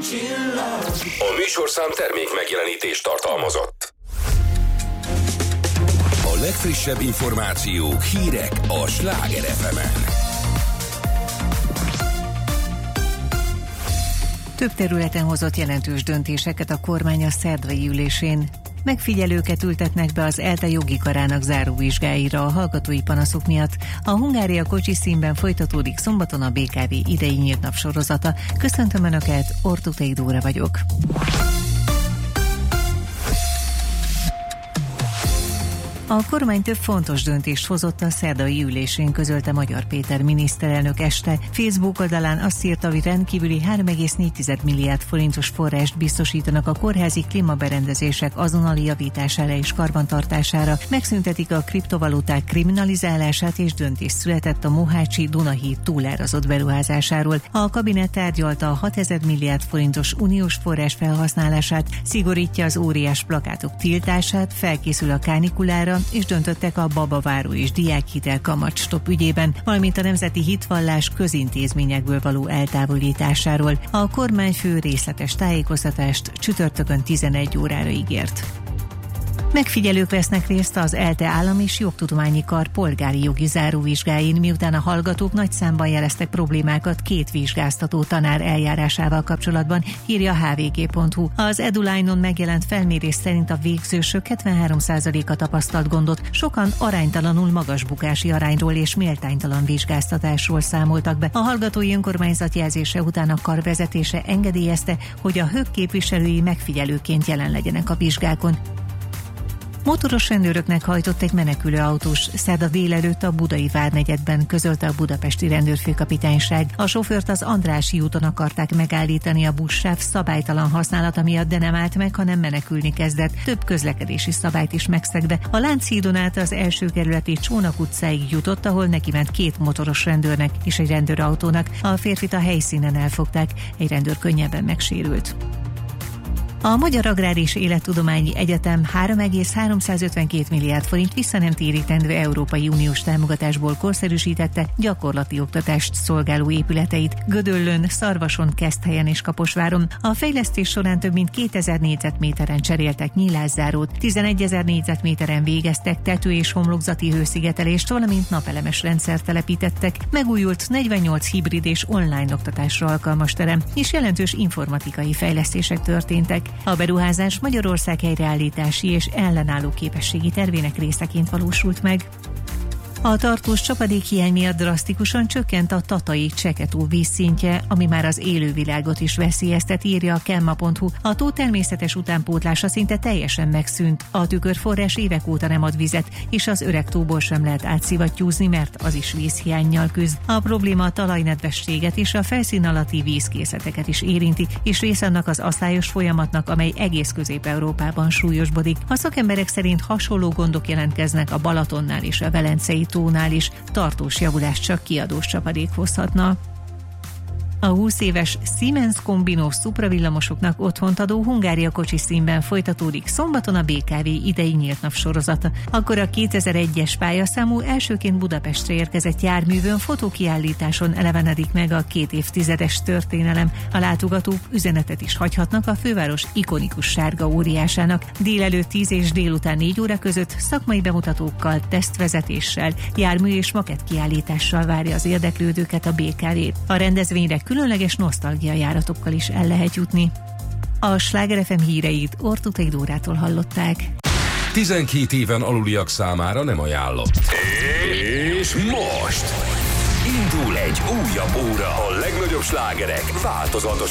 A műsorszám termék megjelenítést tartalmazott. A legfrissebb információk, hírek a Sláger FM-en. Több területen hozott jelentős döntéseket a kormány a szerdai ülésén. Megfigyelőket ültetnek be az ELTE jogi karának záróvizsgáira a hallgatói panaszok miatt. A Hungária kocsiszínben folytatódik szombaton a BKV idei nyílt nap sorozata. Köszöntöm Önöket, Ortutei Dóra vagyok. A kormány több fontos döntést hozott a szerdai ülésén, közölte Magyar Péter miniszterelnök este. Facebook oldalán azt írta, hogy rendkívüli 3,4 milliárd forintos forrást biztosítanak a kórházi klímaberendezések azonnali javítására és karbantartására, megszüntetik a kriptovaluták kriminalizálását, és döntés született a Mohácsi Dunahíd túlárazott beruházásáról. A kabinet tárgyalta a 6000 milliárd forintos uniós forrás felhasználását, szigorítja az óriás plakátok tiltását, felkészül a kánikulára, és döntöttek a babaváró és diákhitel kamatstop ügyében, valamint a nemzeti hitvallás közintézményekből való eltávolításáról. A kormányfő részletes tájékoztatást csütörtökön 11 órára ígért. Megfigyelők vesznek részt az ELTE állam és jogtudományi kar polgári jogi záróvizsgáin, miután a hallgatók nagy számban jeleztek problémákat két vizsgáztató tanár eljárásával kapcsolatban, írja hvg.hu. Az EduLine-on megjelent felmérés szerint a végzősök 73%-a tapasztalt gondot, sokan aránytalanul magas bukási arányról és méltánytalan vizsgáztatásról számoltak be. A hallgatói önkormányzat jelzése után a kar vezetése engedélyezte, hogy a HÖK képviselői megfigyelőként jelen legyenek a vizsgákon. Motoros rendőröknek hajtott egy menekülő autós szerda délelőtt a Budai várnegyedben, közölte a budapesti rendőrfőkapitányság. A sofőrt az Andrássy úton akarták megállítani a buszsáv szabálytalan használata miatt, de nem állt meg, hanem menekülni kezdett. Több közlekedési szabályt is megszegve. A Lánchídon át az első kerületi Csónak utcáig jutott, ahol neki ment két motoros rendőrnek és egy rendőrautónak. A férfit a helyszínen elfogták, egy rendőr könnyebben megsérült. A Magyar Agrár és Élettudományi Egyetem 3,352 milliárd forint visszanemtérítendő Európai Uniós támogatásból korszerűsítette gyakorlati oktatást szolgáló épületeit Gödöllőn, Szarvason, Keszthelyen és Kaposváron. A fejlesztés során több mint 2000 négyzetméteren cseréltek nyílászárót, 11 000 négyzetméteren végeztek tető- és homlokzati hőszigetelést, valamint napelemes rendszert telepítettek, megújult 48 hibrid és online oktatásra alkalmas terem, és jelentős informatikai fejlesztések történtek. A beruházás Magyarország helyreállítási és ellenálló képességi tervének részeként valósult meg. A tartós csapadékhiány miatt drasztikusan csökkent a tatai Cseketó vízszintje, ami már az élővilágot is veszélyeztet, írja a Kemma.hu. A tó természetes utánpótlása szinte teljesen megszűnt. A tükörforrás évek óta nem ad vizet, és az öreg tóból sem lehet átszivattyúzni, mert az is vízhiánnyal küzd. A probléma a talajnedvességet és a felszín alatti vízkészleteket is érinti, és része annak az asszályos folyamatnak, amely egész Közép-Európában súlyosbodik. A szakemberek szerint hasonló gondok jelentkeznek a Balatonnál és a Velencei tónál is, tartós javulást csak kiadós csapadék hozhatna. A 20 éves Siemens kombinós szupravillamosoknak otthont adó Hungária kocsiszínben folytatódik szombaton a BKV idei nyílt nap sorozata. Akkor a 2001-es pályaszámú elsőként Budapestre érkezett járművön fotókiállításon elevenedik meg a 2 évtizedes történelem. A látogatók üzenetet is hagyhatnak a főváros ikonikus sárga óriásának. Délelőtt 10 és délután 4 óra között szakmai bemutatókkal, tesztvezetéssel, jármű és makett kiállítással várja az érdeklődőket a BKV. A rendezvényre különleges nosztalgiajáratokkal is el lehet jutni. A Sláger FM híreit Ortutei Dórától hallották. 12 éven aluliak számára nem ajánlott. És most indul egy újabb óra. A legnagyobb slágerek változatos